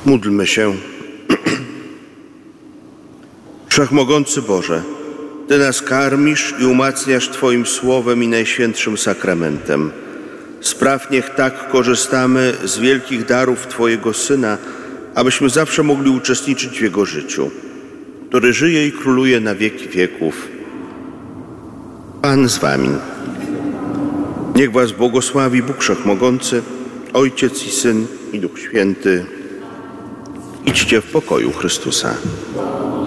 Módlmy się. Wszechmogący Boże, Ty nas karmisz i umacniasz Twoim słowem i najświętszym sakramentem. Spraw, niech tak korzystamy z wielkich darów Twojego Syna, abyśmy zawsze mogli uczestniczyć w Jego życiu, który żyje i króluje na wieki wieków. Pan z Wami. Niech Was błogosławi Bóg Wszechmogący, Ojciec i Syn i Duch Święty. Idźcie w pokoju Chrystusa.